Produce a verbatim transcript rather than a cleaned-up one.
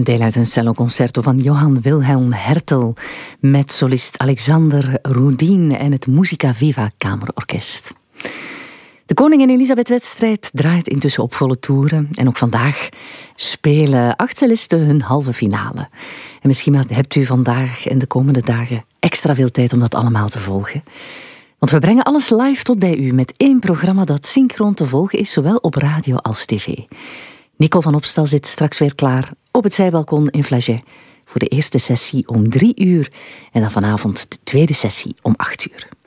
Een deel uit een celloconcerto van Johann Wilhelm Hertel met solist Alexander Rudin en het Musica Viva Kamerorkest. De Koningin Elisabeth-wedstrijd draait intussen op volle toeren. En ook vandaag spelen acht cellisten hun halve finale. En misschien hebt u vandaag en de komende dagen extra veel tijd om dat allemaal te volgen. Want we brengen alles live tot bij u met één programma dat synchroon te volgen is, zowel op radio als tv. Nicole van Opstal zit straks weer klaar op het zijbalkon in Flagey voor de eerste sessie om drie uur en dan vanavond de tweede sessie om acht uur.